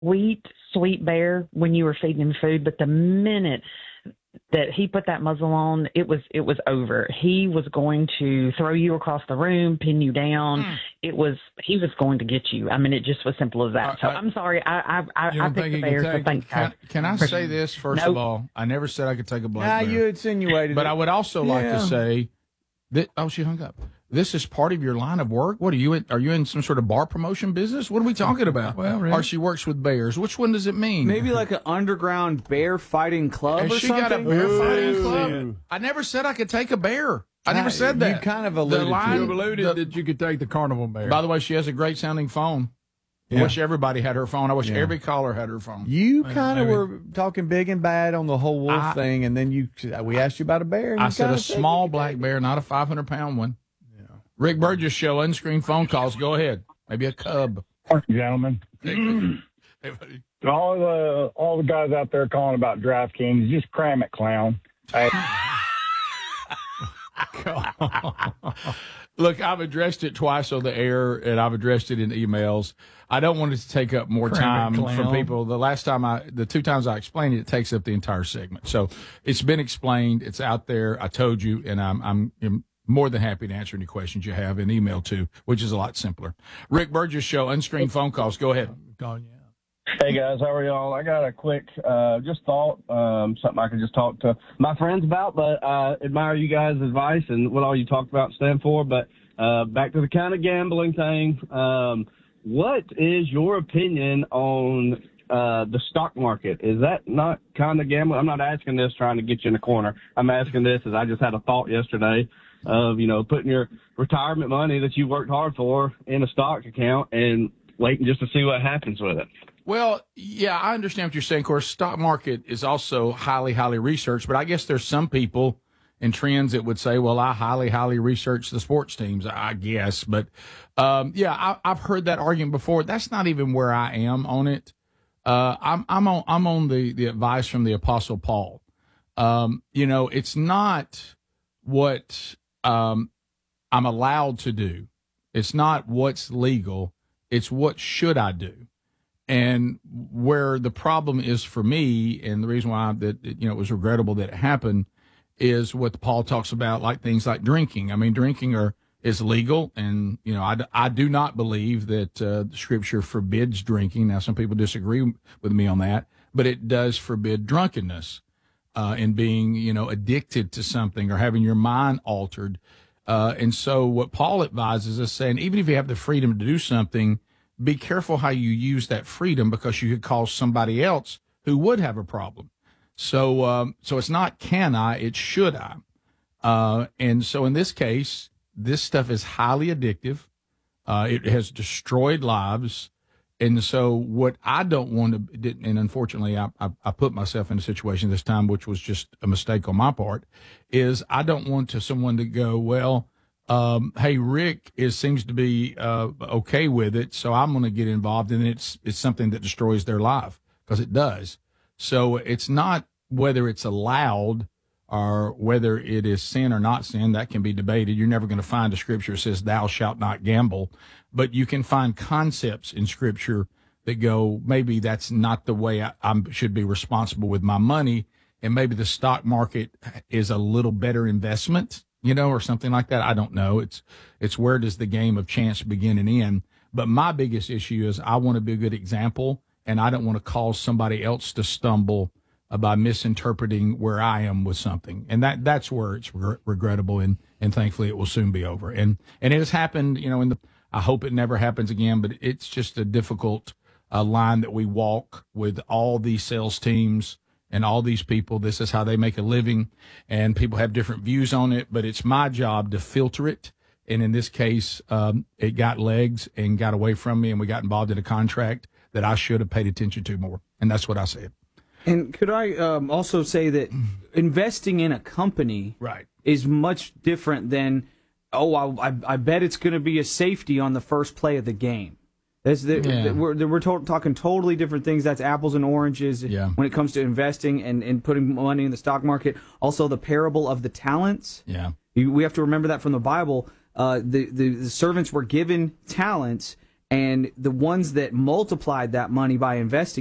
sweet, sweet bear when you were feeding him food, but the minute that he put that muzzle on, it was over. He was going to throw you across the room, pin you down. He was going to get you. I mean, it just was simple as that. So I'm sorry. I picked the bear. So thanks, guys. Can I say this first of all? I never said I could take a black bear. You insinuated, but I would also like to say that. Oh, she hung up. This is part of your line of work. What are you in? Are you in some sort of bar promotion business? What are we talking about? Well, really? Or she works with bears. Which one does it mean? Maybe like an underground bear fighting club Has or she something? got a bear fighting club? I never said I could take a bear. I never said that. You kind of alluded that you could take the carnival bear. By the way, she has a great sounding phone. I wish everybody had her phone. I wish every caller had her phone. You kind of were talking big and bad on the whole wolf thing, and then we asked you about a bear. And I said a small black bear, not a 500-pound one. Yeah. Rick Burgess Show, unscreened phone calls. Go ahead. Maybe a cub. Gentlemen. Hey, buddy. All the guys out there calling about DraftKings, just cram it, clown. Look, I've addressed it twice on the air, and I've addressed it in emails. I don't want it to take up more time from people. The 2 times I explained it takes up the entire segment. So it's been explained. It's out there. I told you, and I'm more than happy to answer any questions you have in email too, which is a lot simpler. Rick Burgess Show, unscreened phone calls. Go ahead. Hey guys, how are y'all? I got a quick just thought, something I could just talk to my friends about, but I admire you guys' advice and what all you talked about stand for. But back to the kind of gambling thing. What is your opinion on the stock market? Is that not kind of gambling? I'm not asking this trying to get you in a corner. I'm asking this as I just had a thought yesterday of, putting your retirement money that you worked hard for in a stock account and waiting just to see what happens with it. Well, yeah, I understand what you're saying. Of course, stock market is also highly, highly researched, but I guess there's some people and trends that would say, well, I highly, highly research the sports teams, I guess. But, I've heard that argument before. That's not even where I am on it. I'm on the advice from the Apostle Paul. It's not what I'm allowed to do. It's not what's legal. It's what should I do. And where the problem is for me, and the reason why it was regrettable that it happened, is what Paul talks about, like things like drinking. I mean, drinking is legal, and I do not believe that the Scripture forbids drinking. Now, some people disagree with me on that, but it does forbid drunkenness and being addicted to something or having your mind altered. And so, what Paul advises us, saying even if you have the freedom to do something, be careful how you use that freedom, because you could cause somebody else who would have a problem. So it's not can I, it's should I. And so in this case, this stuff is highly addictive. It has destroyed lives. And so what I don't want to, and unfortunately I put myself in a situation this time, which was just a mistake on my part, is I don't want someone to go, well, hey, Rick seems to be okay with it, so I'm going to get involved, and it's something that destroys their life, because it does. So it's not whether it's allowed or whether it is sin or not sin. That can be debated. You're never going to find a Scripture that says thou shalt not gamble, but you can find concepts in Scripture that go, maybe that's not the way I should be responsible with my money, and maybe the stock market is a little better investment, or something like that. I don't know. It's where does the game of chance begin and end? But my biggest issue is I want to be a good example, and I don't want to cause somebody else to stumble by misinterpreting where I am with something. And that's where it's regrettable, and thankfully it will soon be over. And it has happened, I hope it never happens again, but it's just a difficult line that we walk with all these sales teams and all these people. This is how they make a living, and people have different views on it, but it's my job to filter it. And in this case, it got legs and got away from me, and we got involved in a contract that I should have paid attention to more. And that's what I said. And could I also say that investing in a company is much different than, I bet it's going to be a safety on the first play of the game. We're talking totally different things. That's apples and oranges when it comes to investing and putting money in the stock market. Also, the parable of the talents. Yeah, we have to remember that from the Bible. The servants were given talents, And the ones that multiplied that money by investing